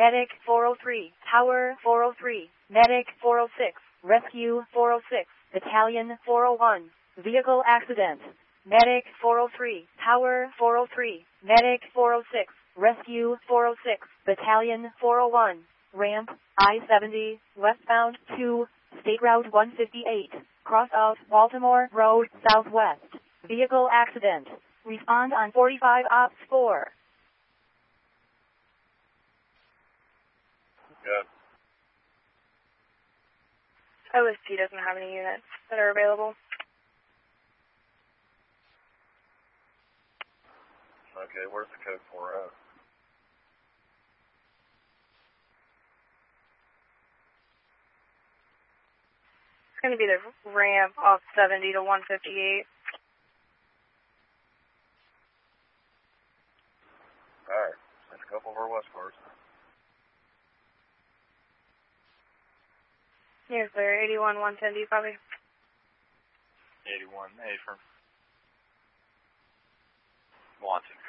Medic 403, Tower 403, Medic 406, Rescue 406, Battalion 401, Vehicle Accident. Medic 403, Tower 403, Medic 406, Rescue 406, Battalion 401, Ramp, I-70, westbound 2, State Route 158, cross of Baltimore Road, southwest. Vehicle accident. Respond on 45 Ops 4. Good. OSP doesn't have any units that are available. Okay, where's the code for it? It's going to be the ramp off 70 to 158. Alright, that's a couple of our west cars. You're clear, 81, 110, D, copy. 81, A firm. Wanting.